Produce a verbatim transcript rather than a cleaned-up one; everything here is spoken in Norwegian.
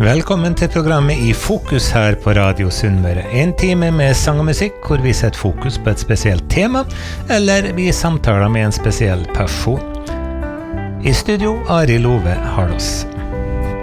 Velkommen til programmet I Fokus her på Radio Sunnmøre. En time med sang og musikk, hvor vi setter fokus på et spesielt tema, eller vi samtaler med en spesiell person. I studio, Ari Love Harlos.